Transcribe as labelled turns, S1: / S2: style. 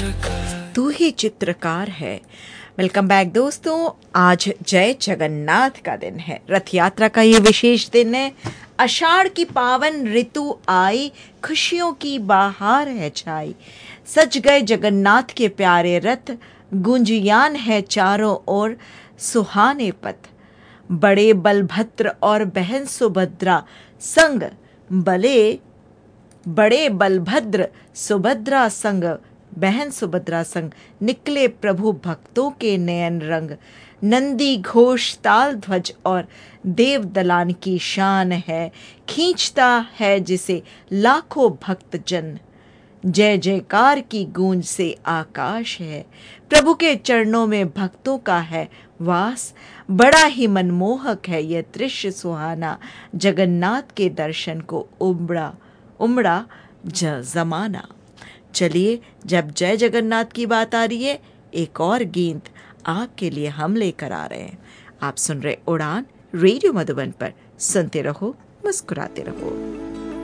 S1: तू ही चित्रकार है। वेलकम बैक दोस्तों, आज जय जगन्नाथ का दिन है। रथ यात्रा का ये विशेष दिन है। आषाढ़ की पावन ऋतु आई, खुशियों की बहार है छाई। सज गए जगन्नाथ के प्यारे रथ, गुंजियान है चारों ओर सुहाने पथ। बड़े बलभद्र और बहन सुभद्रा संग बड़े बलभद्र सुभद्रा संग बहन सुभद्रा संग निकले प्रभु भक्तों के नयन रंग। नंदी घोष ताल ध्वज और देव दलान की शान है, खींचता है जिसे लाखों भक्त जन। जय जयकार की गूंज से आकाश है, प्रभु के चरणों में भक्तों का है वास। बड़ा ही मनमोहक है यह दृश्य सुहाना, जगन्नाथ के दर्शन को उमड़ा जमाना। चलिए, जब जय जगन्नाथ की बात आ रही है, एक और गीत आपके लिए हम लेकर आ रहे हैं। आप सुन रहे उड़ान रेडियो मधुबन पर। सुनते रहो, मुस्कुराते रहो।